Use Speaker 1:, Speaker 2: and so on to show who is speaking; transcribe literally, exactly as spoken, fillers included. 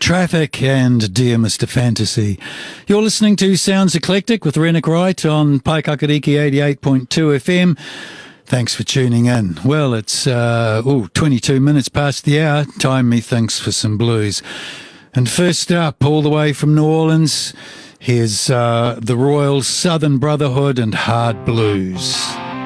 Speaker 1: Traffic and Dear Mister Fantasy. You're listening to Sounds Eclectic with Rennick Wright on Paikakariki eighty-eight point two F M. Thanks for tuning in. Well, it's uh, ooh, twenty-two minutes past the hour. Time, methinks, for some blues. And first up, all the way from New Orleans, here's uh, the Royal Southern Brotherhood and Hard Blues.